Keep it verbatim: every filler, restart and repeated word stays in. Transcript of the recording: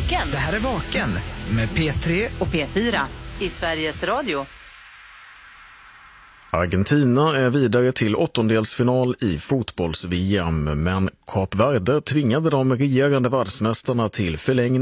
Vaken. Det här är Vaken med P tre och P fyra i Sveriges Radio. Argentina är vidare till åttondelsfinal i fotbolls-V M, men Kap Verde tvingade de regerande världsmästarna till förlängning